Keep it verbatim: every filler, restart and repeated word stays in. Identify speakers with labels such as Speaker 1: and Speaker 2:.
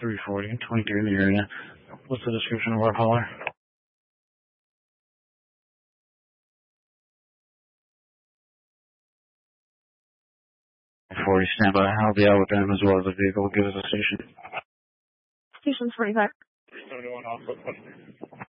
Speaker 1: three forty, twenty-three in the area. What's the description of our caller? forty, stand by. I'll be out with them as well as the vehicle. Give us a station.
Speaker 2: Station forty-five.
Speaker 1: seventy-one, off.